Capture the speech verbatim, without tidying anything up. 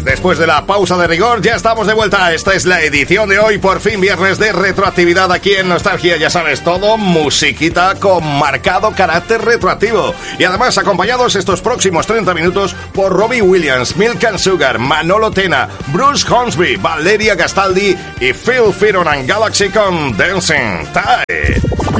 Después de la pausa de rigor, ya estamos de vuelta. Esta es la edición de hoy, por fin viernes de retroactividad aquí en Nostalgia. Ya sabes, todo musiquita con marcado carácter retroactivo. Y además acompañados estos próximos treinta minutos por Robbie Williams, Milk and Sugar, Manolo Tena, Bruce Hornsby, Valeria Gastaldi y Phil Fearon and Galaxy con Dancing Tide.